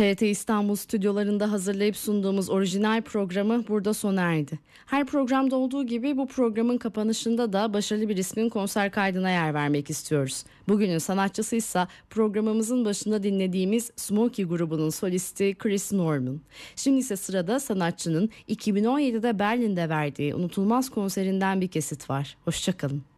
TRT İstanbul stüdyolarında hazırlayıp sunduğumuz orijinal programı burada sona erdi. Her programda olduğu gibi bu programın kapanışında da başarılı bir ismin konser kaydına yer vermek istiyoruz. Bugünün sanatçısı ise programımızın başında dinlediğimiz Smokey grubunun solisti Chris Norman. Şimdi ise sırada sanatçının 2017'de Berlin'de verdiği unutulmaz konserinden bir kesit var. Hoşçakalın.